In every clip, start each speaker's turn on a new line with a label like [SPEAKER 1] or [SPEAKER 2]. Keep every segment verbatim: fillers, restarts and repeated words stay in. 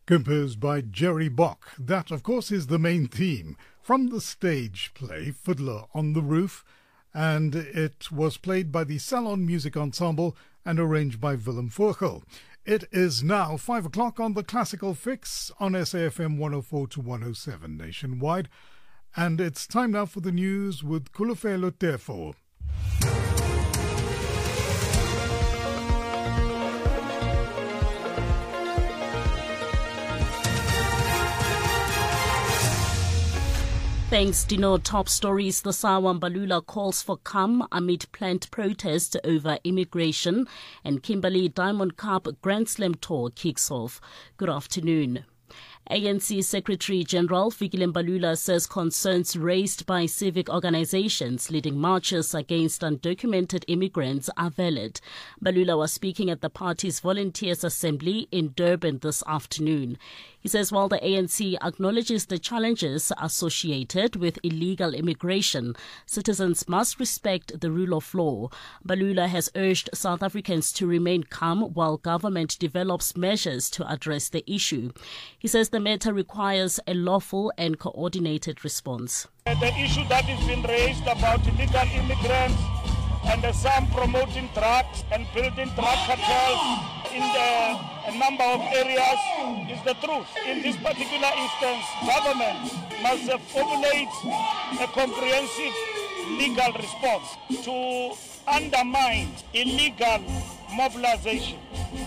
[SPEAKER 1] Composed by Jerry Bock. That, of course, is the main theme from the stage play Fiddler on the Roof, and it was played by the Salon Music Ensemble and arranged by Willem Vogel. It is now five o'clock on the Classical Fix on S A F M one oh four to one oh seven nationwide, and it's time now for the news with Kulufelo Tefo.
[SPEAKER 2] Thanks, Dino. Top stories. The SAWA Mbalula calls for calm amid planned protests over immigration, and Kimberley Diamond Cup Grand Slam Tour kicks off. Good afternoon. A N C Secretary-General Fikile Mbalula says concerns raised by civic organizations leading marches against undocumented immigrants are valid. Mbalula was speaking at the party's Volunteers Assembly in Durban this afternoon. He says while the A N C acknowledges the challenges associated with illegal immigration, citizens must respect the rule of law. Mbalula has urged South Africans to remain calm while government develops measures to address the issue. He says the matter requires a lawful and coordinated response.
[SPEAKER 3] The issue that has been raised about illegal immigrants and uh, some promoting drugs and building drug cartels in the, a number of areas is the truth. In this particular instance, government must uh, formulate a comprehensive legal response to undermine illegal mobilization.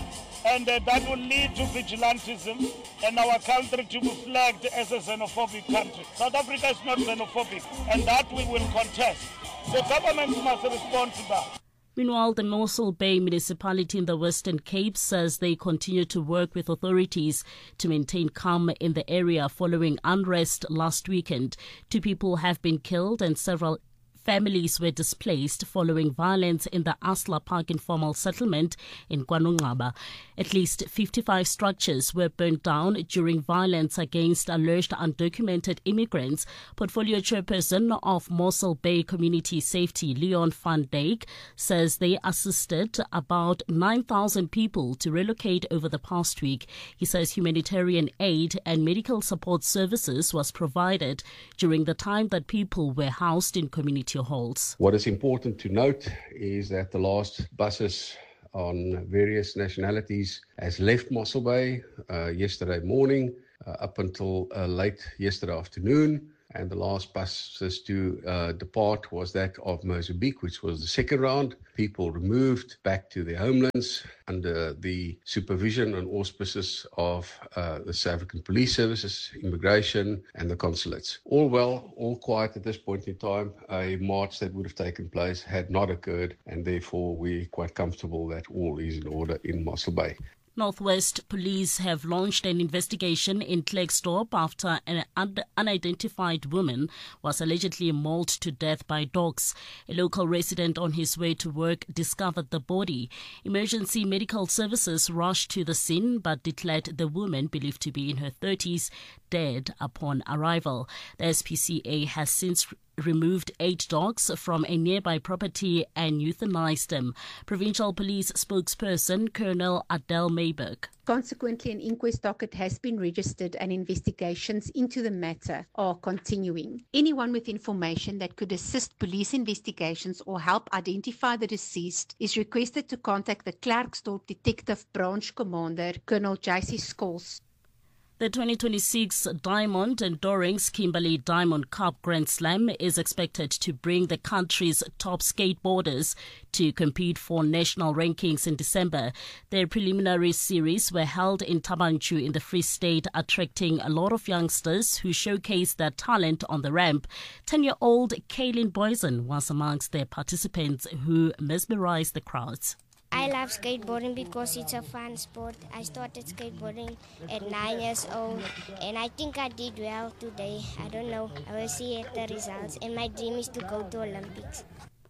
[SPEAKER 3] And uh, that will lead to vigilantism and our country to be flagged as a xenophobic country. South Africa is not xenophobic, and that we will contest. The government must respond to that.
[SPEAKER 2] Meanwhile, the Mossel Bay municipality in the Western Cape says they continue to work with authorities to maintain calm in the area following unrest last weekend. Two people have been killed and several families were displaced following violence in the Asla Park informal settlement in KwaNongqaba. At least fifty-five structures were burnt down during violence against alleged undocumented immigrants. Portfolio chairperson of Mossel Bay Community Safety, Leon van Dijk, says they assisted about nine thousand people to relocate over the past week. He says humanitarian aid and medical support services was provided during the time that people were housed in community halls.
[SPEAKER 4] What is important to note is that the last buses on various nationalities has left Mossel Bay uh, yesterday morning uh, up until uh, late yesterday afternoon. And the last buses to uh, depart was that of Mozambique, which was the second round. People removed back to their homelands under the supervision and auspices of uh, the South African Police Services, Immigration and the consulates. All well, all quiet at this point in time. A march that would have taken place had not occurred, and therefore we're quite comfortable that all is in order in Mossel Bay.
[SPEAKER 2] Northwest Police have launched an investigation in Klerksdorp after an un- unidentified woman was allegedly mauled to death by dogs. A local resident on his way to work discovered the body. Emergency medical services rushed to the scene but declared the woman, believed to be in her thirties, dead upon arrival. The S P C A has since removed eight dogs from a nearby property and euthanized them. Provincial Police spokesperson Colonel Adele Mayberg.
[SPEAKER 5] Consequently, an inquest docket has been registered and investigations into the matter are continuing. Anyone with information that could assist police investigations or help identify the deceased is requested to contact the Klerksdorp Detective Branch Commander, Colonel J C Scholes.
[SPEAKER 2] The twenty twenty-six Diamond and Dorings Kimberley Diamond Cup Grand Slam is expected to bring the country's top skateboarders to compete for national rankings in December. Their preliminary series were held in Thaba Nchu in the Free State, attracting a lot of youngsters who showcased their talent on the ramp. ten-year-old Kaylin Boysen was amongst their participants who mesmerized the crowds.
[SPEAKER 6] I love skateboarding because it's a fun sport. I started skateboarding at nine years old and I think I did well today. I don't know. I will see at the results, and my dream is to go to Olympics.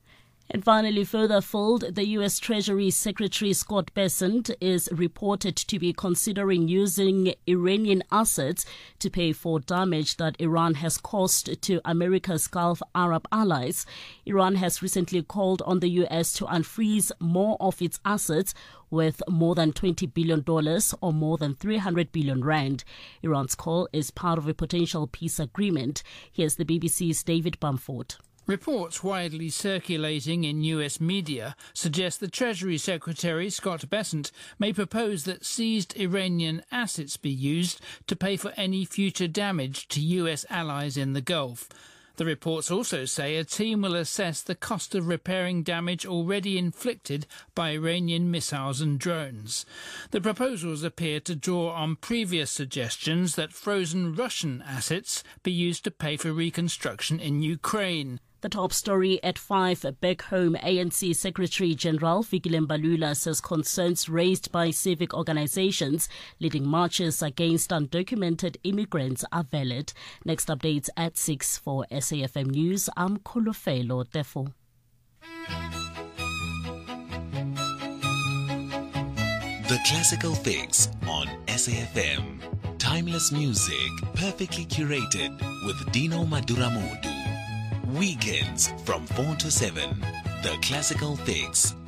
[SPEAKER 2] And finally, further afield, the U S Treasury Secretary Scott Bessent is reported to be considering using Iranian assets to pay for damage that Iran has caused to America's Gulf Arab allies. Iran has recently called on the U S to unfreeze more of its assets worth more than twenty billion dollars or more than three hundred billion rand. Iran's call is part of a potential peace agreement. Here's the B B C's David Bamford.
[SPEAKER 7] Reports widely circulating in U S media suggest the Treasury Secretary, Scott Bessent, may propose that seized Iranian assets be used to pay for any future damage to U S allies in the Gulf. The reports also say a team will assess the cost of repairing damage already inflicted by Iranian missiles and drones. The proposals appear to draw on previous suggestions that frozen Russian assets be used to pay for reconstruction in Ukraine.
[SPEAKER 2] The top story at five, back home, A N C Secretary-General Fikile Mbalula says concerns raised by civic organizations leading marches against undocumented immigrants are valid. Next updates at six for S A F M News. I'm Kolofelo Tefo.
[SPEAKER 8] The Classical Fix on S A F M. Timeless music, perfectly curated with Dino Maduramodu. Weekends from four to seven. The Classical Fix.